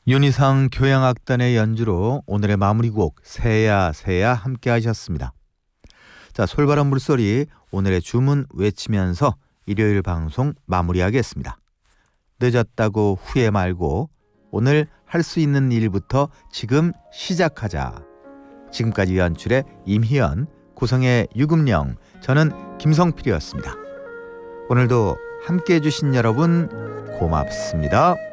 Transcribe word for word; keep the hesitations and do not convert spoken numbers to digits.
윤희상 교향악단의 연주로 오늘의 마무리곡 새야 새야 함께 하셨습니다. 자, 솔바람 물소리 오늘의 주문 외치면서 일요일 방송 마무리하겠습니다. 늦었다고 후회 말고 오늘 할 수 있는 일부터 지금 시작하자. 지금까지 연출의 임희연, 구성의 유금령, 저는 김성필이었습니다. 오늘도 함께해 주신 여러분 고맙습니다.